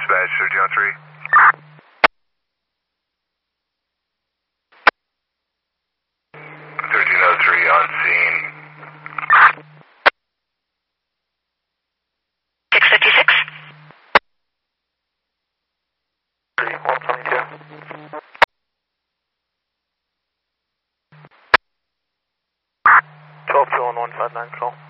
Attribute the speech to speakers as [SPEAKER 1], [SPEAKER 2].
[SPEAKER 1] dispatch 1303. 1303 on scene.
[SPEAKER 2] 656.
[SPEAKER 1] 122. 12 2 on 159 control.